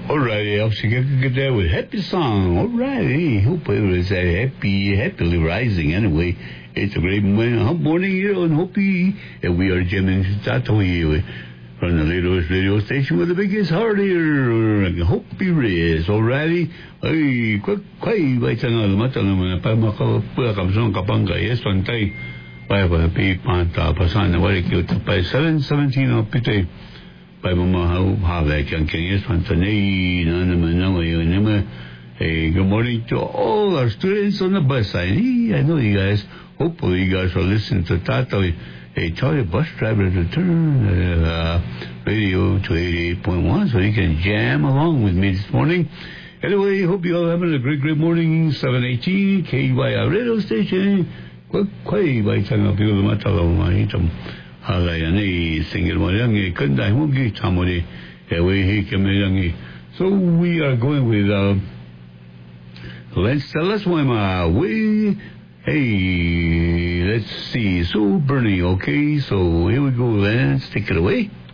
All right, I'll get there with happy song. All right, hope everyone's happily rising. Anyway, it's a great morning here on Hopi, and we are jamming Tatoe from the latest radio station with the biggest heart here, Hopi Reyes. All righty, ay, quay bay sang al mata naman pa makapula kamsong kapanga yes pantay. Bye bye, panta pasana wali cute by 7:17 of pite. By Mama Havak and Kenyas Pantane, good morning to all our students on the bus. I know you guys, hopefully you guys are listening to Tato. Tell your bus driver to turn radio to 88.1 so you can jam along with me this morning. Anyway, hope you all having a great morning. 718 KYR radio station. Quay by Tanga People Matalo. So we are going with let's see, so Bernie, okay, so here we go, let's take it away.